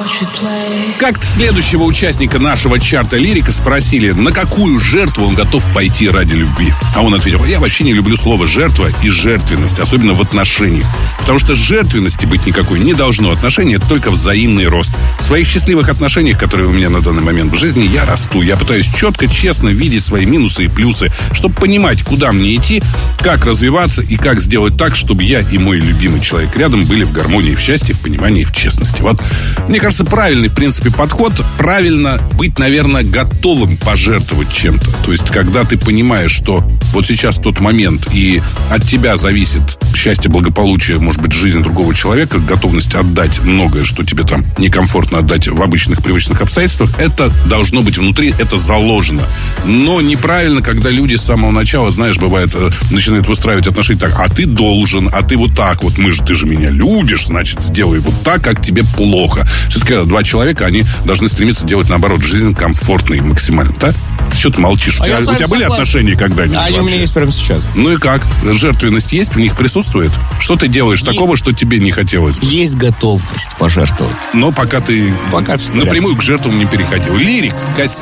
Как-то следующего участника нашего чарта лирика спросили, на какую жертву он готов пойти ради любви. А он ответил: я вообще не люблю слово «жертва» и «жертвенность», особенно в отношениях. Потому что жертвенности быть никакой не должно. Отношения — это только взаимный рост. В своих счастливых отношениях, которые у меня на данный момент в жизни, я расту. Я пытаюсь четко, честно видеть свои минусы и плюсы, чтобы понимать, куда мне идти, как развиваться и как сделать так, чтобы я и мой любимый человек рядом были в гармонии, в счастье, в понимании, в честности. Вот, мне кажется, правильный, в принципе, подход. Правильно быть, наверное, готовым пожертвовать чем-то. То есть, когда ты понимаешь, что вот сейчас тот момент, и от тебя зависит счастье, благополучие, может быть, жизнь другого человека, готовность отдать многое, что тебе там некомфортно отдать в обычных, привычных обстоятельствах, это должно быть внутри, это заложено. Но неправильно, когда люди с самого начала, знаешь, бывает, начинают выстраивать отношения так: а ты должен, а ты вот так вот, ты же меня любишь, значит, сделай вот так, как тебе плохо. Все-таки два человека, они должны стремиться делать, наоборот, жизнь комфортной максимально, да? Ты что ты молчишь? У тебя были отношения когда-нибудь? Они вообще? у меня есть прямо сейчас. Ну и как? Жертвенность есть? В них присутствует? Что ты делаешь такого, что тебе не хотелось бы? Есть готовность пожертвовать. Но пока ты Пока напрямую к жертвам не переходил. Лирик,